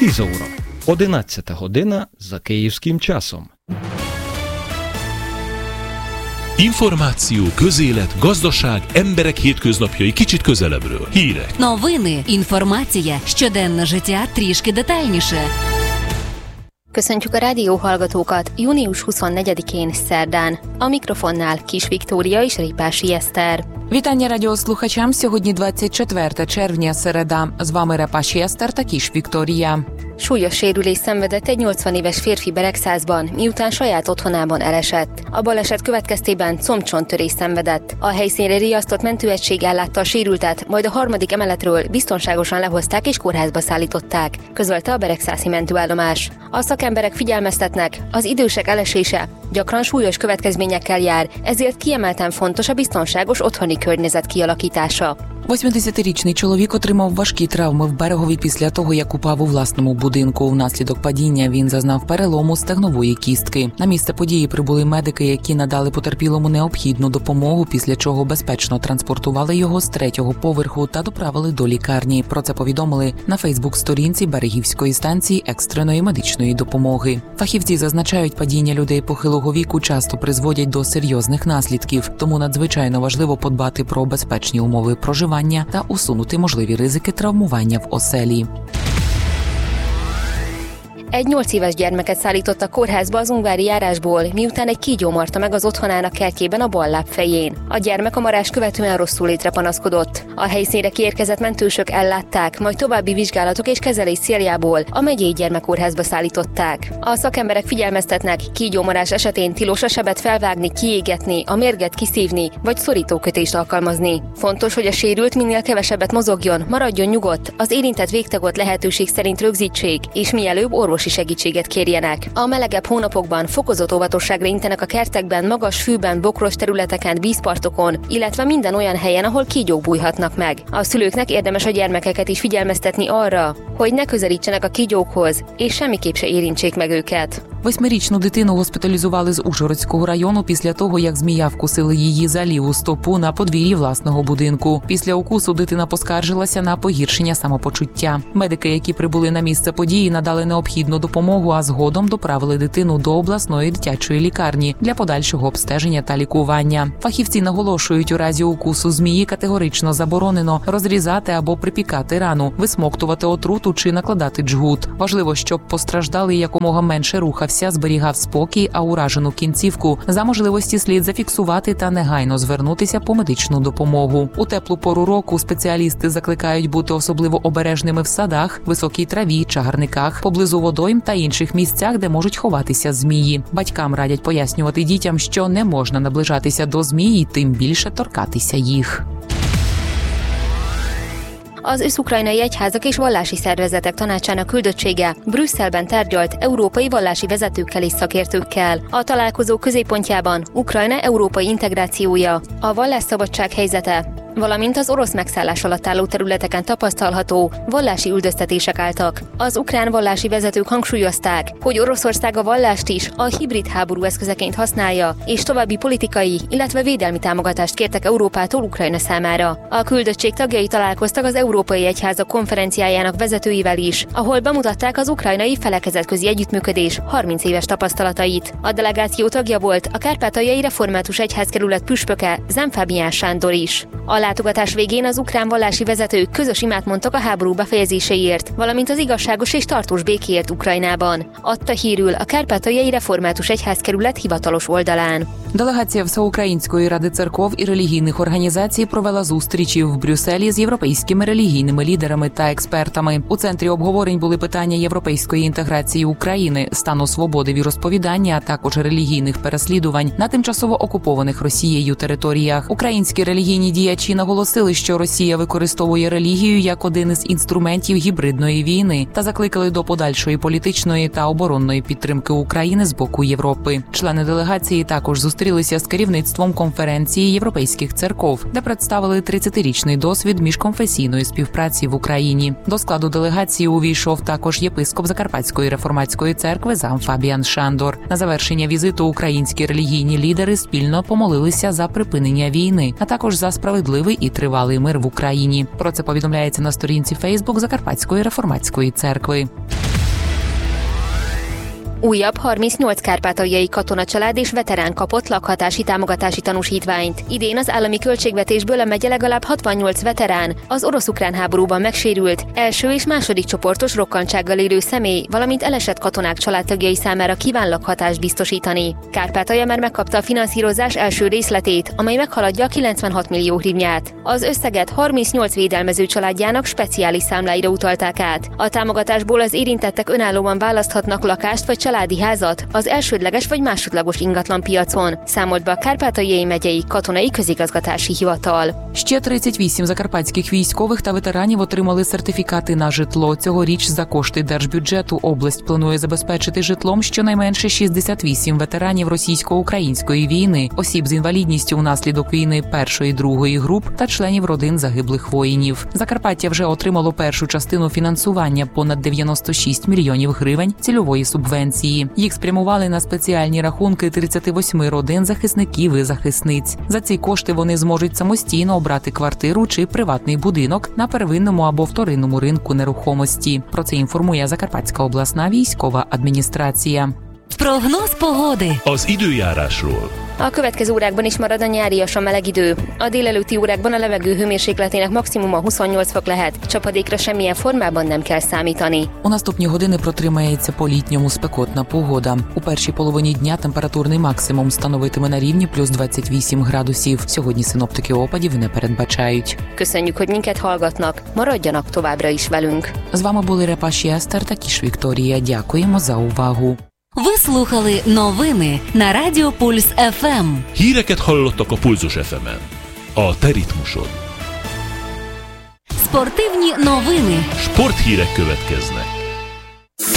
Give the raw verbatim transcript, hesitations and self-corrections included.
Lizóra. одинадцята година за kиївським часом. Információ, közélet, gazdaság, emberek hétköznapjai kicsit közelebbről. Hírek. Новини, інформація, щоденне життя трішки детальніше. Köszöntjük a rádióhallgatókat június huszonnegyedikén szerdán. A mikrofonnál Kis Viktória és Ripási Eszter. Вітання радіослухачам. Сьогодні двадцять четверте червня, середа. З вами Репаші Eszter та Kis Viktória. Súlyos sérülést szenvedett egy nyolcvan éves férfi Beregszázban, miután saját otthonában elesett. A baleset következtében combcsonttörést szenvedett. A helyszínre riasztott mentőegység ellátta a sérültet, majd a harmadik emeletről biztonságosan lehozták és kórházba szállították, közölte a beregszászi mentőállomás. A szakemberek figyelmeztetnek, az idősek elesése gyakran súlyos következményekkel jár, ezért kiemelten fontos a biztonságos otthoni környezet kialakítása. восьмидесятирічний чоловік отримав важкі травми в Берегові після того, як упав у власному будинку. Внаслідок падіння він зазнав перелому стегнової кістки. На місце події прибули медики, які надали потерпілому необхідну допомогу, після чого безпечно транспортували його з третього поверху та доправили до лікарні. Про це повідомили на Фейсбук-сторінці Берегівської станції екстреної медичної допомоги. Фахівці зазначають, падіння людей похилого віку часто призводять до серйозних наслідків, тому надзвичайно важливо подбати про безпечні умови проживання та усунути можливі ризики травмування в оселі. Egy nyolc éves gyermeket szállítottak kórházba az ungvári járásból, miután egy kígyó marta meg az otthonának kertjében a bal lábfején. A gyermek a marás követően rosszul létre panaszkodott. A helyszínre kiérkezett mentősök ellátták, majd további vizsgálatok és kezelés céljából a megyei gyermekkórházba szállították. A szakemberek figyelmeztetnek, kígyómarás esetén tilos a sebet felvágni, kiégetni, a mérget kiszívni vagy szorítókötést alkalmazni. Fontos, hogy a sérült minél kevesebbet mozogjon, maradjon nyugodt, az érintett végtagot lehetőség szerint rögzítsék, és mielőbb orvos segítséget kérjenek. A melegebb hónapokban fokozott óvatosságra intenek a kertekben, magas fűben, bokros területeken, vízpartokon, illetve minden olyan helyen, ahol kígyók bújhatnak meg. A szülőknek érdemes a gyermekeket is figyelmeztetni arra, hogy ne közelítsenek a kígyókhoz, és semmiképp se érintsék meg őket. Восьмирічну дитину госпіталізували з Ужгородського району після того, як змія вкусила її за ліву стопу на подвір'ї власного будинку. Після укусу дитина поскаржилася на погіршення самопочуття. Медики, які прибули на місце події, надали необхідну допомогу, а згодом доправили дитину до обласної дитячої лікарні для подальшого обстеження та лікування. Фахівці наголошують, у разі укусу змії категорично заборонено розрізати або припікати рану, висмоктувати отруту чи накладати джгут. Важливо, щоб постраждалий якомога менше рухався, зберігав спокій, а уражену кінцівку за можливості слід зафіксувати та негайно звернутися по медичну допомогу. У теплу пору року спеціалісти закликають бути особливо обережними в садах, високій траві, чагарниках, поблизу водойм та інших місцях, де можуть ховатися змії. Батькам радять пояснювати дітям, що не можна наближатися до змій і тим більше торкатися їх. Az össz-ukrajnai egyházak és vallási szervezetek tanácsának küldöttsége Brüsszelben tárgyalt európai vallási vezetőkkel és szakértőkkel. A találkozó középpontjában Ukrajna európai integrációja, a vallásszabadság helyzete, valamint az orosz megszállás alatt álló területeken tapasztalható vallási üldöztetések álltak. Az ukrán vallási vezetők hangsúlyozták, hogy Oroszország a vallást is a hibrid háború eszközeként használja, és további politikai, illetve védelmi támogatást kértek Európától Ukrajna számára. A küldöttség tagjai találkoztak az Európai Egyházak konferenciájának vezetőivel is, ahol bemutatták az ukrajnai felekezetközi együttműködés harminc éves tapasztalatait. A delegáció tagja volt a Kárpátaljai Református Egyházkerület püspöke Zemfábián Sándor is. A látogatás végén az ukrán vallási vezetők közös imát mondtak a háború befejezéséért, valamint az igazságos és tartós békéért Ukrajnában. Adta hírül a Kárpátaljai Református Egyházkerület hivatalos oldalán. Делегація Всеукраїнської ради церков і релігійних організацій провела зустрічі в Брюсселі з європейськими релігійними лідерами та експертами. У центрі обговорень були питання європейської інтеграції України, стану свободи віросповідання, а також релігійних переслідувань на тимчасово окупованих Росією територіях. Українські релігійні діячі наголосили, що Росія використовує релігію як один із інструментів гібридної війни та закликали до подальшої політичної та оборонної підтримки України з боку Європи. Члени делегації також зустрілися з керівництвом конференції європейських церков, де представили тридцятирічний досвід міжконфесійної співпраці в Україні. До складу делегації увійшов також єпископ Закарпатської реформатської церкви Замфабіан Шандор. На завершення візиту українські релігійні лідери спільно помолилися за припинення війни, а також за справедливий і тривалий мир в Україні. Про це повідомляється на сторінці Фейсбук Закарпатської реформатської церкви. Újabb harmincnyolc kárpátaljai katonacsalád és veterán kapott lakhatási támogatási tanúsítványt. Idén az állami költségvetésből a megye legalább hatvannyolc veterán, az orosz-ukrán háborúban megsérült, első és második csoportos rokkantsággal élő személy, valamint elesett katonák családtagjai számára kíván lakhatást biztosítani. Kárpátalja már megkapta a finanszírozás első részletét, amely meghaladja a kilencvenhat millió hrivnyát. Az összeget harmincnyolc védelmező családjának speciális számláira utalták át. A támogatásból az érintettek önállóan választhatnak lakást vagy családi házat az elsődleges vagy másodlagos ingatlanpiacon, számolt be a Kárpátaljai мegyei katonai közigazgatási hivatal. Ще тридцять вісім закарпатських військових та ветеранів отримали сертифікати на житло. Цьогоріч за кошти держбюджету область планує забезпечити житлом щонайменше шістдесят вісім ветеранів російсько-української війни, осіб з інвалідністю внаслідок війни першої, другої груп та членів родин загиблих воїнів. Закарпаття вже отримало першу частину фінансування – понад дев'яносто шість мільйонів гривень цільової субвенції. Їх спрямували на спеціальні рахунки тридцяти восьми родин захисників і захисниць. За ці кошти вони зможуть самостійно обрати квартиру чи приватний будинок на первинному або вторинному ринку нерухомості. Про це інформує Закарпатська обласна військова адміністрація. Прогноz pogody. Az időjárásról. A következő órákban is marad a nyáriasan meleg idő. A délelőtti órákban a levegő hőmérsékletének maximuma huszonnyolc fok lehet, csapadékra semmilyen formában nem kell számítani. У наступні години протримається по-літньому спекотна погода. У першій половині дня температурний максимум становитиме на рівні плюс двадцять вісім градусів. Сьогодні синоптики опадів не передбачають. Köszönjük, hogy minket hallgatnak. Maradjanak továbbra is velünk. З вами були Репаші Естер та Кіш Вікторія. Дякуємо за увагу. Ви слухали новини на Радіо Пульс еф ем. Híreket hallottak a Pulzus еф ем-en. A te ritmusod. Спортивні новини. Sporthírek következnek.